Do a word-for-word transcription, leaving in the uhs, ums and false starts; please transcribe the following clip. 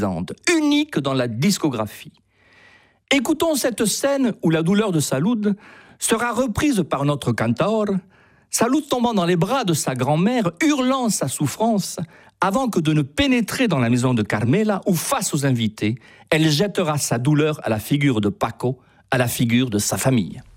unique dans la discographie. Écoutons cette scène où la douleur de Salud sera reprise par notre cantaor, Salud tombant dans les bras de sa grand-mère, hurlant sa souffrance, avant que de ne pénétrer dans la maison de Carmela, où face aux invités, elle jettera sa douleur à la figure de Paco, à la figure de sa famille.